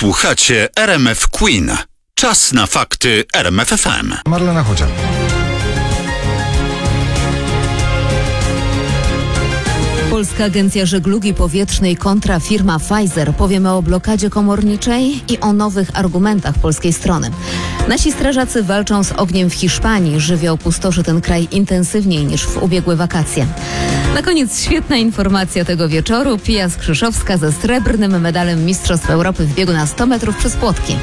Słuchacie RMF Queen. Czas na fakty RMF FM. Marlena Chocia. Polska Agencja Żeglugi Powietrznej kontra firma Pfizer. Powiemy o blokadzie komorniczej i o nowych argumentach polskiej strony. Nasi strażacy walczą z ogniem w Hiszpanii. Żywioł pustoszy ten kraj intensywniej niż w ubiegłe wakacje. Na koniec świetna informacja tego wieczoru. Pia Skrzyszowska ze srebrnym medalem Mistrzostw Europy w biegu na 100 metrów przez płotki.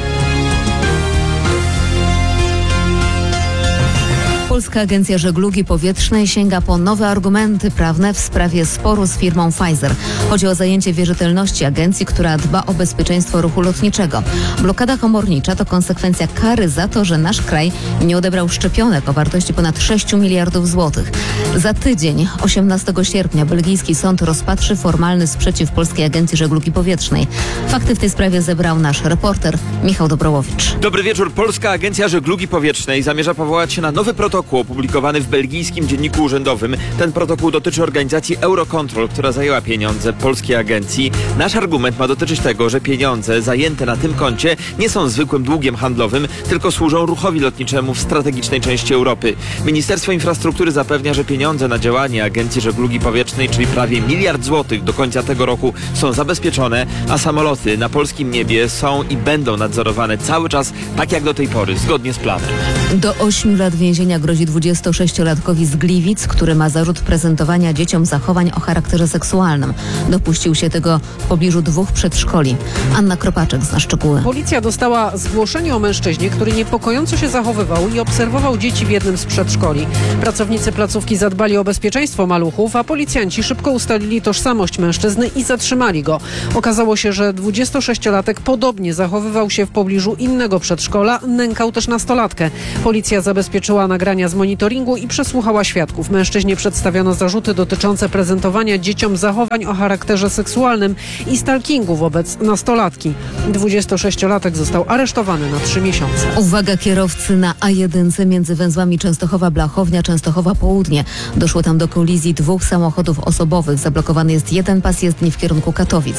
Polska Agencja Żeglugi Powietrznej sięga po nowe argumenty prawne w sprawie sporu z firmą Pfizer. Chodzi o zajęcie wierzytelności agencji, która dba o bezpieczeństwo ruchu lotniczego. Blokada komornicza to konsekwencja kary za to, że nasz kraj nie odebrał szczepionek o wartości ponad 6 miliardów złotych. Za tydzień, 18 sierpnia, belgijski sąd rozpatrzy formalny sprzeciw Polskiej Agencji Żeglugi Powietrznej. Fakty w tej sprawie zebrał nasz reporter Michał Dobrołowicz. Dobry wieczór. Polska Agencja Żeglugi Powietrznej zamierza powołać się na nowy protokół opublikowany w belgijskim dzienniku urzędowym. Ten protokół dotyczy organizacji Eurocontrol, która zajęła pieniądze polskiej agencji. Nasz argument ma dotyczyć tego, że pieniądze zajęte na tym koncie nie są zwykłym długiem handlowym, tylko służą ruchowi lotniczemu w strategicznej części Europy. Ministerstwo Infrastruktury zapewnia, że pieniądze na działanie Agencji Żeglugi Powietrznej, czyli prawie 1 miliard złotych do końca tego roku, są zabezpieczone, a samoloty na polskim niebie są i będą nadzorowane cały czas, tak jak do tej pory, zgodnie z planem. Do 8 lat więzienia grozi 26-latkowi z Gliwic, który ma zarzut prezentowania dzieciom zachowań o charakterze seksualnym. Dopuścił się tego w pobliżu 2 przedszkoli. Anna Kropaczek zna szczegóły. Policja dostała zgłoszenie o mężczyźnie, który niepokojąco się zachowywał i obserwował dzieci w jednym z przedszkoli. Pracownicy placówki zadbali o bezpieczeństwo maluchów, a policjanci szybko ustalili tożsamość mężczyzny i zatrzymali go. Okazało się, że 26-latek podobnie zachowywał się w pobliżu innego przedszkola, nękał też nastolatkę. Policja zabezpieczyła nagrania z monitoringu i przesłuchała świadków. Mężczyźnie przedstawiono zarzuty dotyczące prezentowania dzieciom zachowań o charakterze seksualnym i stalkingu wobec nastolatki. 26-latek został aresztowany na 3 miesiące. Uwaga kierowcy na A1 między węzłami Częstochowa-Blachownia, Częstochowa-Południe. Doszło tam do kolizji 2 samochodów osobowych. Zablokowany jest jeden pas jezdni w kierunku Katowic.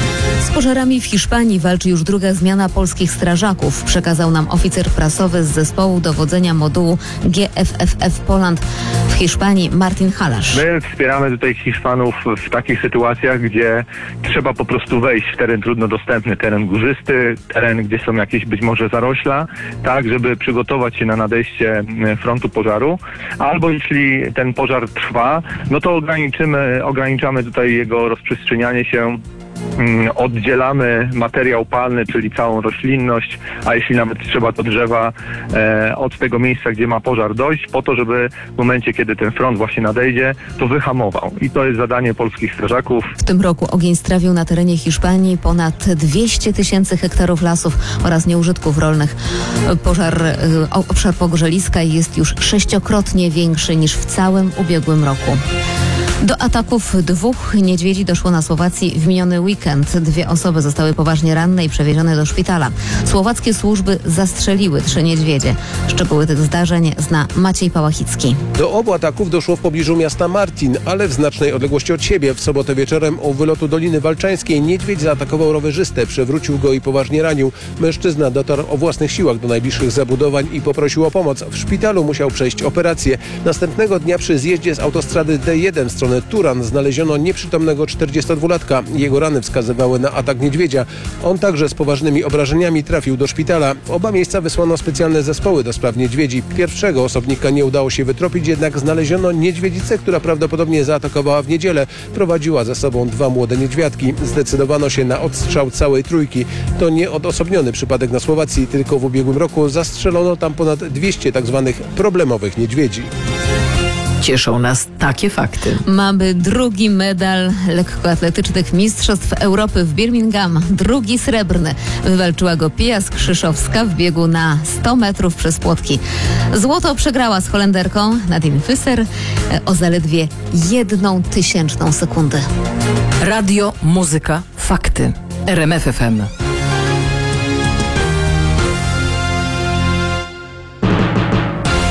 Z pożarami w Hiszpanii walczy już druga zmiana polskich strażaków, przekazał nam oficer prasowy z zespołu dowodzenia modułu GFFF Poland w Hiszpanii Martin Halasz. My wspieramy tutaj Hiszpanów w takich sytuacjach, gdzie trzeba po prostu wejść w teren trudno dostępny, teren górzysty, teren, gdzie są jakieś być może zarośla, tak, żeby przygotować się na nadejście frontu pożaru, albo jeśli ten pożar trwa, no to ograniczamy tutaj jego rozprzestrzenianie się. Oddzielamy materiał palny, czyli całą roślinność, a jeśli nawet trzeba, to drzewa od tego miejsca, gdzie ma pożar dojść, po to, żeby w momencie, kiedy ten front właśnie nadejdzie, to wyhamował. I to jest zadanie polskich strażaków. W tym roku ogień strawił na terenie Hiszpanii ponad 200 000 hektarów lasów oraz nieużytków rolnych. Obszar pogrzeliska jest już 6-krotnie większy niż w całym ubiegłym roku. Do ataków 2 niedźwiedzi doszło na Słowacji w miniony weekend. 2 osoby zostały poważnie ranne i przewiezione do szpitala. Słowackie służby zastrzeliły 3 niedźwiedzie. Szczegóły tych zdarzeń zna Maciej Pałachicki. Do obu ataków doszło w pobliżu miasta Martin, ale w znacznej odległości od siebie. W sobotę wieczorem u wylotu Doliny Walczańskiej niedźwiedź zaatakował rowerzystę, przewrócił go i poważnie ranił. Mężczyzna dotarł o własnych siłach do najbliższych zabudowań i poprosił o pomoc. W szpitalu musiał przejść operację. Następnego dnia przy zjeździe z autostrady D1 w stronę Turan znaleziono nieprzytomnego 42-latka. Jego rany wskazywały na atak niedźwiedzia. On także z poważnymi obrażeniami trafił do szpitala. W oba miejsca wysłano specjalne zespoły do spraw niedźwiedzi. Pierwszego osobnika nie udało się wytropić, jednak znaleziono niedźwiedzicę, która prawdopodobnie zaatakowała w niedzielę. Prowadziła ze sobą 2 młode niedźwiadki. Zdecydowano się na odstrzał całej trójki. To nie odosobniony przypadek na Słowacji, tylko w ubiegłym roku zastrzelono tam ponad 200 tzw. problemowych niedźwiedzi. Cieszą nas takie fakty. Mamy drugi medal lekkoatletycznych Mistrzostw Europy w Birmingham. Drugi srebrny. Wywalczyła go Pia Skrzyszowska w biegu na 100 metrów przez płotki. Złoto przegrała z Holenderką Nadine Visser o zaledwie 0,01 sekundy. Radio, muzyka, fakty. RMF FM.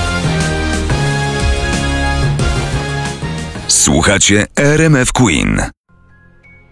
Słuchacie RMF Queen.